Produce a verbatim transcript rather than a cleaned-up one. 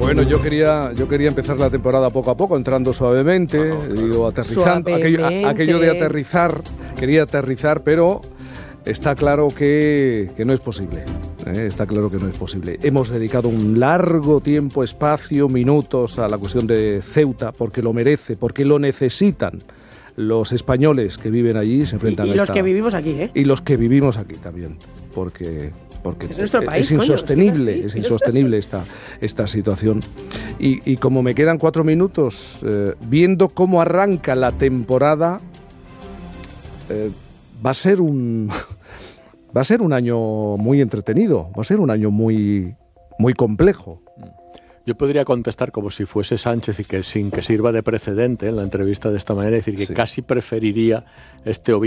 Bueno, yo quería, yo quería empezar la temporada poco a poco, entrando suavemente, no, no, claro. digo, aterrizando, aquello, a, aquello de aterrizar, quería aterrizar, pero está claro que, que no es posible. ¿eh? Está claro que no es posible. Hemos dedicado un largo tiempo, espacio, minutos a la cuestión de Ceuta, porque lo merece, porque lo necesitan. Los españoles que viven allí se enfrentan y, y a los esta... que vivimos aquí, ¿eh? Y los que vivimos aquí también, porque... porque es, nuestro país, es insostenible, coño, es insostenible esta, esta situación. Y, y como me quedan cuatro minutos, eh, viendo cómo arranca la temporada, eh, va a ser un va a ser un año muy entretenido, va a ser un año muy, muy complejo. Yo podría contestar como si fuese Sánchez y que sin que sirva de precedente en la entrevista de esta manera, decir que sí. casi preferiría este